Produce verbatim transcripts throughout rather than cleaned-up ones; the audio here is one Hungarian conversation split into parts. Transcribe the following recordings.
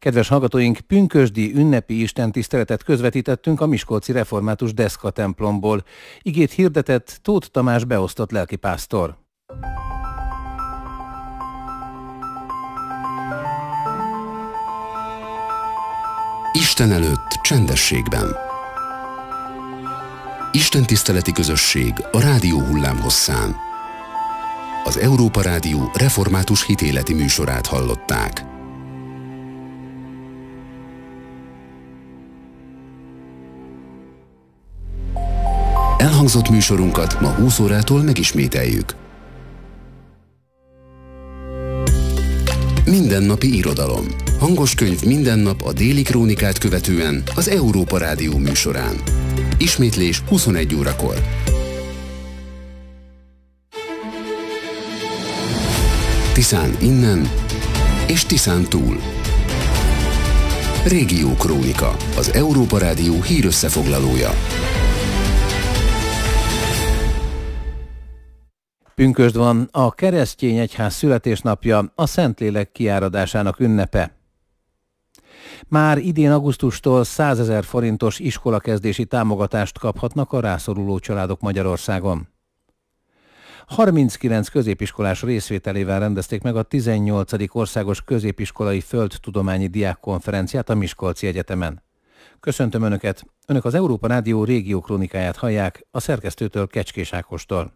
Kedves hallgatóink, pünkösdi ünnepi istentiszteletet közvetítettünk a miskolci református Deszka templomból. Igét hirdetett Tóth Tamás beosztott lelkipásztor. Isten előtt csendességben. Istentiszteleti közösség a rádió hullámhosszán. Az Európa Rádió református hitéleti műsorát hallották. Elhangzott műsorunkat ma húsz órától megismételjük. Mindennapi irodalom. Hangos könyv minden nap a Déli Krónikát követően az Európa Rádió műsorán. Ismétlés huszonegy órakor. Tiszán innen és Tiszán túl. Régió Krónika, az Európa Rádió hírösszefoglalója. Pünkösd van, a keresztény egyház születésnapja, a Szentlélek kiáradásának ünnepe. Már idén augusztustól százezer forintos iskolakezdési támogatást kaphatnak a rászoruló családok Magyarországon. harminckilenc középiskolás részvételével rendezték meg a tizennyolcadik országos középiskolai földtudományi diákkonferenciát a Miskolci Egyetemen. Köszöntöm Önöket! Önök az Európa Rádió régió krónikáját hallják, a szerkesztőtől Kecskés Ákostól.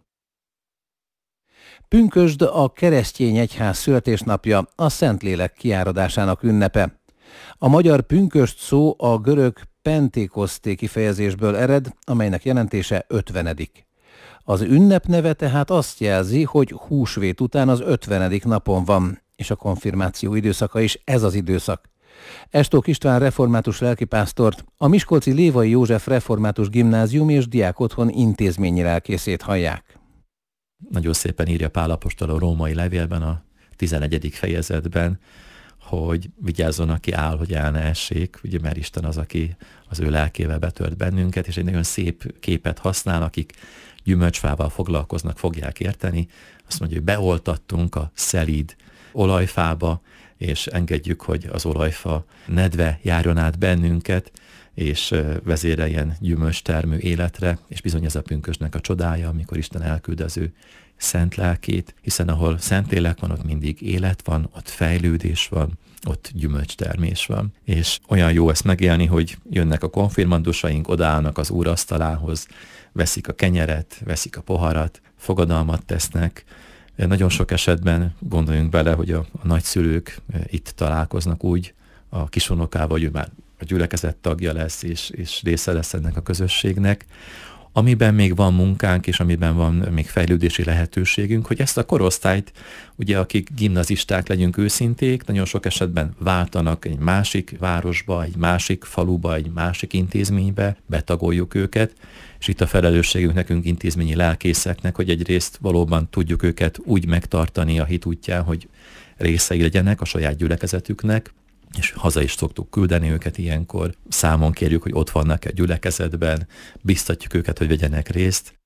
Pünkösd a keresztény egyház születésnapja, a Szentlélek kiáradásának ünnepe. A magyar pünkösd szó a görög pentékoszté kifejezésből ered, amelynek jelentése ötvenedik. Az ünnep neve tehát azt jelzi, hogy húsvét után az ötvenedik napon van, és a konfirmáció időszaka is ez az időszak. Estók István református lelkipásztort, a miskolci Lévai József református gimnázium és diákotthon intézményi lelkészét hallják. Nagyon szépen írja Pál apostol a római levélben, a tizenegyedik fejezetben, hogy vigyázzon, aki áll, hogy el ne essék, ugye, mert Isten az, aki az ő lelkével betölt bennünket, és egy nagyon szép képet használ, akik gyümölcsfával foglalkoznak, fogják érteni. Azt mondja, hogy beoltattunk a szelíd olajfába, és engedjük, hogy az olajfa nedve járjon át bennünket, és vezéreljen gyümölcstermő életre, és bizony ez a pünkösdnek a csodája, amikor Isten elküld az ő szent lelkét, hiszen ahol Szentlélek van, ott mindig élet van, ott fejlődés van, ott gyümölcstermés van. És olyan jó ezt megélni, hogy jönnek a konfirmandusaink, odaállnak az Úr asztalához, veszik a kenyeret, veszik a poharat, fogadalmat tesznek. Nagyon sok esetben gondoljunk bele, hogy a, a nagyszülők itt találkoznak úgy a kisунokával, hogy ő már a gyülekezet tagja lesz, és, és része lesz ennek a közösségnek, amiben még van munkánk, és amiben van még fejlődési lehetőségünk, hogy ezt a korosztályt, ugye akik gimnazisták, legyünk őszinték, nagyon sok esetben váltanak egy másik városba, egy másik faluba, egy másik intézménybe, betagoljuk őket, és itt a felelősségünk nekünk intézményi lelkészeknek, hogy egyrészt valóban tudjuk őket úgy megtartani a hit útján, hogy részei legyenek a saját gyülekezetüknek, és haza is szoktuk küldeni őket ilyenkor. Számon kérjük, hogy ott vannak a gyülekezetben, biztatjuk őket, hogy vegyenek részt.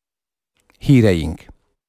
Híreink.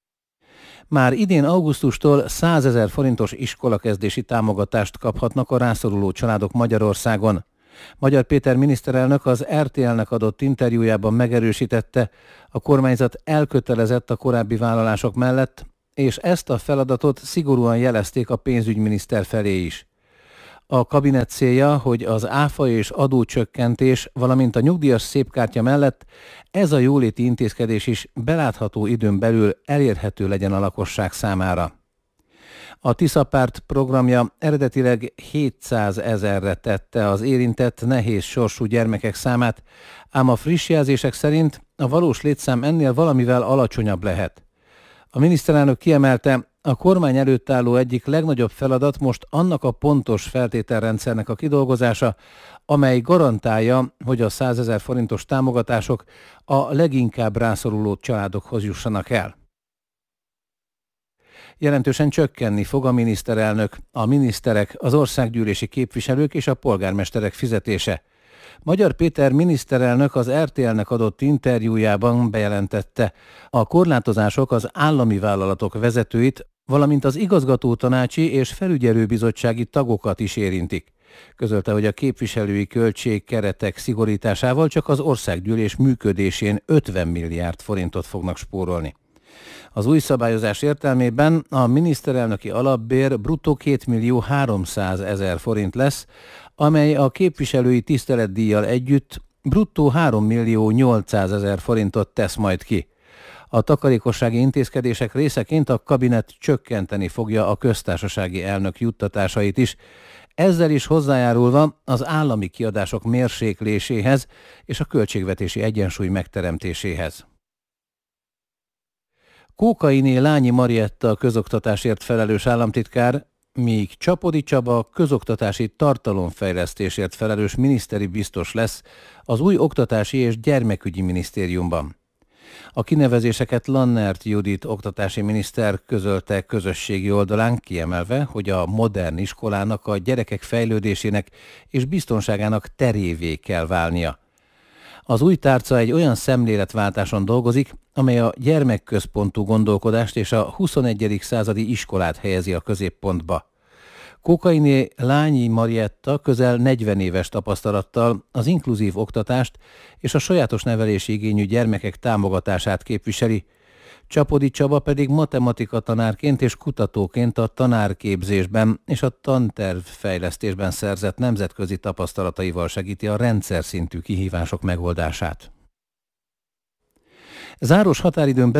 Már idén augusztustól százezer forintos iskolakezdési támogatást kaphatnak a rászoruló családok Magyarországon. Magyar Péter miniszterelnök az er té el-nek adott interjújában megerősítette, a kormányzat elkötelezett a korábbi vállalások mellett, és ezt a feladatot szigorúan jelezték a pénzügyminiszter felé is. A kabinet célja, hogy az áfa és adócsökkentés, valamint a nyugdíjas szépkártya mellett ez a jóléti intézkedés is belátható időn belül elérhető legyen a lakosság számára. A Tisza Párt programja eredetileg hétszázezerre tette az érintett nehéz sorsú gyermekek számát, ám a friss jelzések szerint a valós létszám ennél valamivel alacsonyabb lehet. A miniszterelnök kiemelte, a kormány előtt álló egyik legnagyobb feladat most annak a pontos feltételrendszernek a kidolgozása, amely garantálja, hogy a százezer forintos támogatások a leginkább rászoruló családokhoz jussanak el. Jelentősen csökkenni fog a miniszterelnök, a miniszterek, az országgyűlési képviselők és a polgármesterek fizetése. Magyar Péter miniszterelnök az er té el-nek adott interjújában bejelentette, a korlátozások az állami vállalatok vezetőit, valamint az igazgatótanácsi és felügyelőbizottsági tagokat is érintik. Közölte, hogy a képviselői költségkeretek szigorításával csak az országgyűlés működésén ötven milliárd forintot fognak spórolni. Az új szabályozás értelmében a miniszterelnöki alapbér bruttó kétmillió háromszázezer forint lesz, amely a képviselői tiszteletdíjjal együtt bruttó hárommillió nyolcszázezer forintot tesz majd ki. A takarékossági intézkedések részeként a kabinet csökkenteni fogja a köztársasági elnök juttatásait is, ezzel is hozzájárulva az állami kiadások mérsékléséhez és a költségvetési egyensúly megteremtéséhez. Kókainé Lányi Marietta közoktatásért felelős államtitkár, míg Csapody Csaba közoktatási tartalomfejlesztésért felelős miniszteri biztos lesz az új oktatási és gyermekügyi minisztériumban. A kinevezéseket Lannert Judit oktatási miniszter közölte közösségi oldalán, kiemelve, hogy a modern iskolának a gyerekek fejlődésének és biztonságának terévé kell válnia. Az új tárca egy olyan szemléletváltáson dolgozik, amely a gyermekközpontú gondolkodást és a huszonegyedik századi iskolát helyezi a középpontba. Kókainé Lányi Marietta közel negyven éves tapasztalattal az inkluzív oktatást és a sajátos nevelési igényű gyermekek támogatását képviseli, Csapody Csaba pedig matematika tanárként és kutatóként a tanárképzésben és a tantervfejlesztésben szerzett nemzetközi tapasztalataival segíti a rendszer szintű kihívások megoldását. Záros határidőn belül